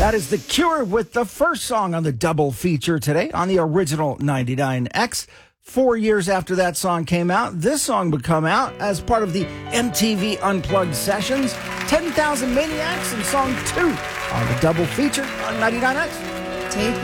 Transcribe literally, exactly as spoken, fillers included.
That is The Cure with the first song on the double feature today on the original ninety-nine X. Four years after that song came out, this song would come out as part of the M T V Unplugged sessions. ten thousand Maniacs and song two on the double feature on ninety-nine X. Take